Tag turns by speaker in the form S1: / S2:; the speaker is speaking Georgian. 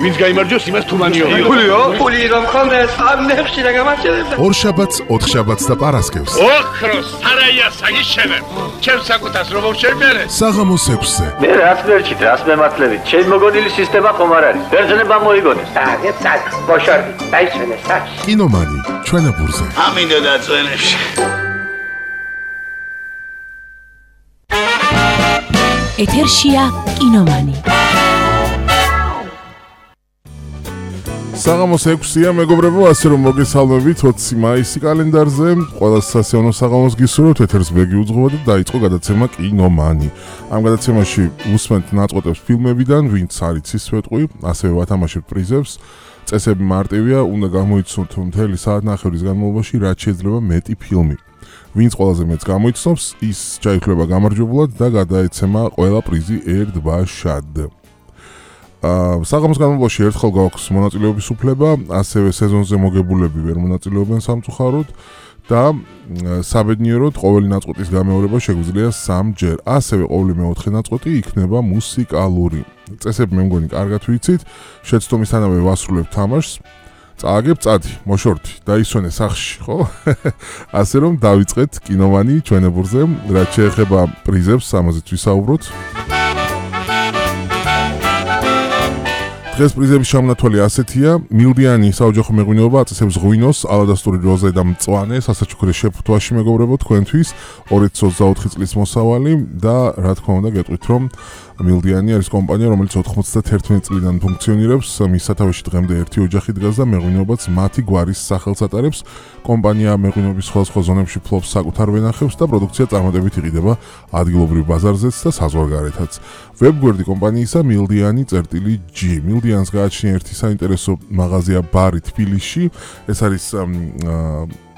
S1: ვინც გაიმარჯვებს იმას თუმანიო.
S2: ფული რომ ხონდეს ამ ნებში რა გამარჯვებდა.
S3: ორ შაბათს, 4 შაბათს და პარასკევს.
S1: ოქროს სარაია საგიშენებ. ჩემს საკუთას რომ შევმერე.
S3: საღამოს 6-ზე.
S4: მე რაც მერჩით, რაც მემართლებით, ჩემ მოგონილი სისტემა ხომ არ არის. ბერძნება მოიგონეს.
S2: და ბოშორდი, დაიცვენე საჩ.
S3: კინომანი, ჩვენებურზე.
S1: ამინდო დაწვენებში.
S5: ეთერშია კინომანი.
S3: საღამოს 6-ია, მეგობრებო, ასე რომ მოგესალმებით 20 მაისი კალენდარზე. ყველას სასიამოვნო საღამოს გისურვებთ. ეთერს ბეგი უძღვება და დაიწყო გადაცემა კინომანი. ამ გადაცემაში უსმენთ ნაწყვეტებს ფილმებიდან, ვინც არის სვეტყვი, ასევე ვათამაშებთ პრიზებს. წესები მარტივია, უნდა გამოიცნოთ მთელი საათნახევრის განმავლობაში რაც შეიძლება მეტი ფილმი. ვინც ყველაზე მეტს გამოიცნობს, ის ჩაითვლება გამარჯვებულად და გადაეცემა ყველა პრიზი ერთბაშად. საღამოს განმავლობაში ერთხელ გაქვს მონაწილეობის უფლება, ასევე სეზონზე მოგებულები ვერ მონაწილეობენ სამწუხაროდ და საბედნიეროდ ყოველი ნაწყვეტის გამეორება შეგვიძლია 3 ჯერ. ასევე ყოველი მეოთხე ნაწყვეტი იქნება მუსიკალური. წესები მე მგონი კარგად ვიცით, შეცდომისთანავე ვასრულებ თამაშს. წააგებ წადი, მოშორთი, დაისვენე სახში, ხო? ასე რომ დავიწყეთ კინომანი ჩვენებურზე, რაც შეეხება პრიზებს, ამაზეც ვისაუბროთ. დღეს პრიზების შემონათვალი ასეთია: მილდიანი საოჯახო მეღვინეობა აწესებს ღვინოს, ალადასტური როზა და მწვანე სასაჩუქრე შეფუთვაში მეგობრებო თქვენთვის 2024 წლის მოსავალი და რა თქმა უნდა გეტყვით რომ მილდიანი არის კომპანია, რომელიც 91 წლიდან ფუნქციონირებს, მის სათავეში დღემდე ერთი ოჯახი დგას და მეღვინეობაც მათი გვარის სახელს ატარებს. კომპანია მეღვინეობის სხვადასხვა ზონებში ფლობს საკუთარ ვენახებს და პროდუქცია წარმატებით იყიდება ადგილობრივ ბაზარზეც და საზღვარგარეთაც. ვებგვერდი კომპანიისა mildiyani.g. მილდიანს გააჩნია ერთი საინტერესო მაღაზია ბარი თბილისში. ეს არის